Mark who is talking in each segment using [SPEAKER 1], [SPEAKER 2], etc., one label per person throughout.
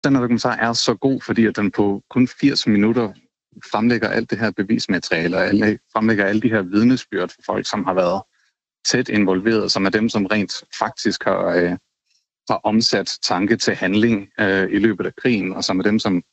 [SPEAKER 1] Den her dokumentar er så god, fordi at den på kun 80 minutter fremlægger alt det her bevismateriale, og fremlægger alle de her vidnesbyrd for folk, som har været tæt involveret, som er dem, som rent faktisk har omsat tanke til handling i løbet af krigen, og som er dem, som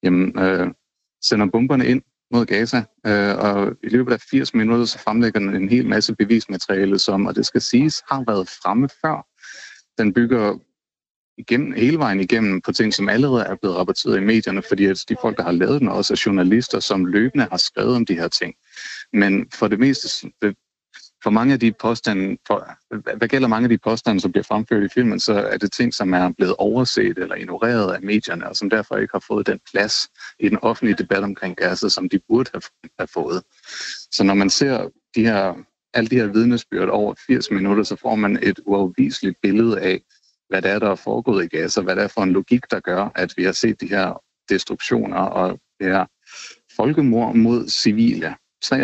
[SPEAKER 1] sender bomberne ind mod Gaza. Og i løbet af 80 minutter, så fremlægger den en hel masse bevismateriale, som, og det skal siges, har været fremme før. Den bygger hele vejen igennem på ting, som allerede er blevet rapporteret i medierne, fordi at de folk, der har lavet den, også er journalister, som løbende har skrevet om de her ting. Men for det meste, for mange af de påstande, hvad gælder mange af de påstande, som bliver fremført i filmen, så er det ting, som er blevet overset eller ignoreret af medierne, og som derfor ikke har fået den plads i den offentlige debat omkring Gaza, som de burde have fået. Så når man ser alle de her vidnesbyrd over 80 minutter, så får man et uafviseligt billede af, hvad det er, der er foregået i Gaza, hvad det er for en logik, der gør, at vi har set de her destruktioner og det her folkemord mod civile.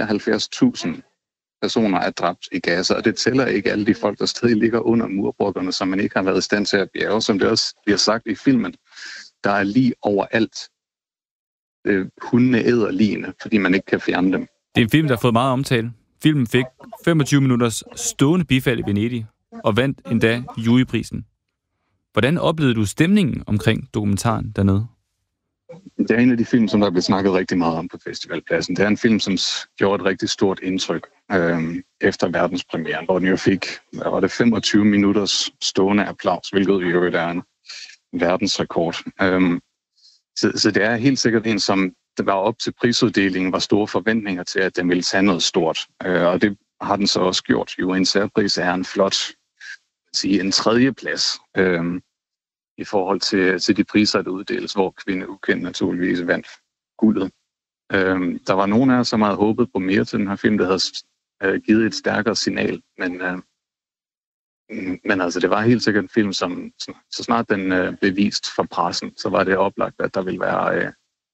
[SPEAKER 1] 73.000 personer er dræbt i Gaza, og det tæller ikke alle de folk, der stadig ligger under murbrokkerne, som man ikke har været i stand til at bjerge. Som det også bliver sagt i filmen, der er lige overalt. Hundene æder ligene, fordi man ikke kan fjerne dem.
[SPEAKER 2] Det er en film, der har fået meget omtale. Filmen fik 25 minutters stående bifald i Venedig, og vandt endda juryprisen. Hvordan oplevede du stemningen omkring dokumentaren dernede?
[SPEAKER 1] Det er en af de film, som der blev snakket rigtig meget om på festivalpladsen. Det er en film, som gjorde et rigtig stort indtryk efter verdenspremieren, hvor den jo fik 25 minutters stående applaus, hvilket jo er en verdensrekord. Så det er helt sikkert en, som der var op til prisuddelingen, var store forventninger til, at den ville tage noget stort. Og det har den så også gjort. Jo, en særpris er en flot, en tredje plads i forhold til de priser, der uddeles, hvor Kvinde Ukendt naturligvis vandt guldet. Der var nogen af os, som havde håbet på mere til den her film, der havde givet et stærkere signal, men altså, det var helt sikkert en film, som så snart den blev vist for pressen, så var det oplagt, at der ville være,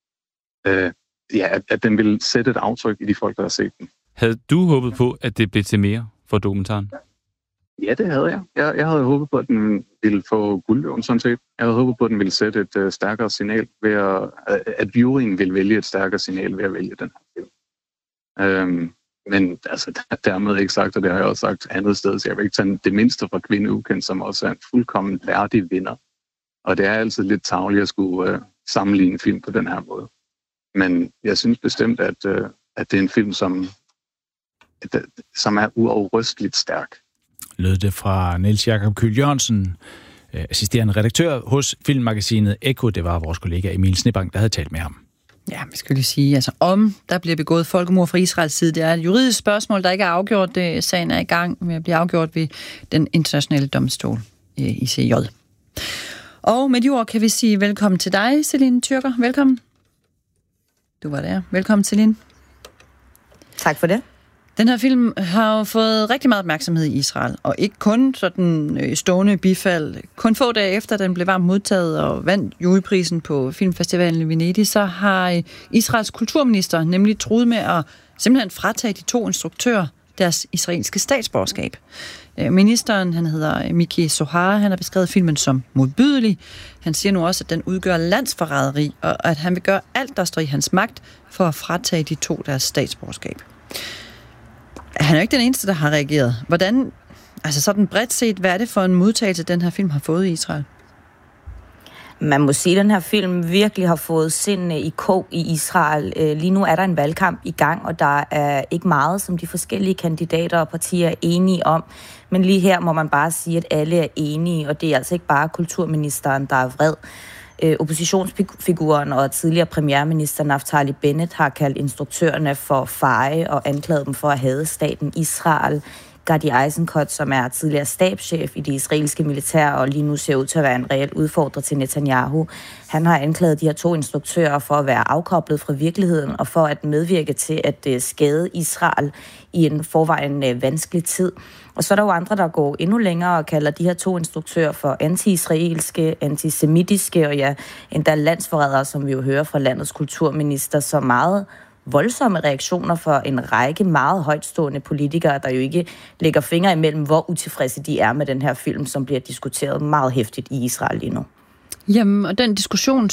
[SPEAKER 1] at den ville sætte et aftryk i de folk, der har set den.
[SPEAKER 2] Havde du håbet på, at det blev til mere for dokumentaren?
[SPEAKER 1] Ja, det havde jeg. Jeg havde håbet på, at den ville få guldløven, sådan set. Jeg havde håbet på, at den ville sætte et stærkere signal ved at juryen ville vælge et stærkere signal ved at vælge den her film. Men altså, dermed ikke sagt, og det har jeg også sagt andet sted, så jeg vil ikke tage det mindste fra Kvinde Ukendt, som også er en fuldkommen værdig vinder. Og det er altid lidt tarveligt at skulle sammenligne film på den her måde. Men jeg synes bestemt, at det er en film, som er uafrysteligt stærk.
[SPEAKER 3] Lød det fra Niels Jakob Kyhl Jørgensen, assisterende redaktør hos filmmagasinet Ekko. Det var vores kollega Emil Snebank, der havde talt med ham.
[SPEAKER 4] Ja, vi skal lige sige, altså om der bliver begået folkemord fra Israels side, det er et juridisk spørgsmål, der ikke er afgjort. Sagen er i gang med at blive afgjort ved den internationale domstol, ICJ. Og med de ord kan vi sige velkommen til dig, Celine Tyrker. Velkommen. Du var der. Velkommen, Celine.
[SPEAKER 5] Tak for det.
[SPEAKER 4] Den her film har jo fået rigtig meget opmærksomhed i Israel, og ikke kun sådan stående bifald. Kun få dage efter, den blev varmt modtaget og vandt juryprisen på Filmfestivalen i Venedig, så har Israels kulturminister nemlig truet med at simpelthen fratage de 2 instruktører deres israelske statsborgerskab. Ministeren, han hedder Miki Zohar, han har beskrevet filmen som modbydelig. Han siger nu også, at den udgør landsforræderi, og at han vil gøre alt, der står i hans magt, for at fratage de 2 deres statsborgerskab. Han er jo ikke den eneste, der har reageret. Hvordan, altså sådan bredt set, hvad er det for en modtagelse, den her film har fået i Israel?
[SPEAKER 5] Man må sige, at den her film virkelig har fået sindene i kog i Israel. Lige nu er der en valgkamp i gang, og der er ikke meget, som de forskellige kandidater og partier er enige om. Men lige her må man bare sige, at alle er enige, og det er altså ikke bare kulturministeren, der er vred. Oppositionsfiguren og tidligere premierminister Naftali Bennett har kaldt instruktørerne for feje og anklaget dem for at hade staten Israel. Gadi Eisenkot, som er tidligere stabschef i det israelske militær og lige nu ser ud til at være en reel udfordrer til Netanyahu, han har anklaget de her 2 instruktører for at være afkoblet fra virkeligheden og for at medvirke til at skade Israel i en forvejen vanskelig tid. Og så er der jo andre, der går endnu længere og kalder de her 2 instruktører for anti-israelske, antisemitiske og ja, endda landsforrædere, som vi jo hører fra landets kulturminister, så meget voldsomme reaktioner for en række meget højtstående politikere, der jo ikke lægger fingre imellem, hvor utilfredse de er med den her film, som bliver diskuteret meget heftigt i Israel lige nu.
[SPEAKER 4] Jamen, og den diskussion,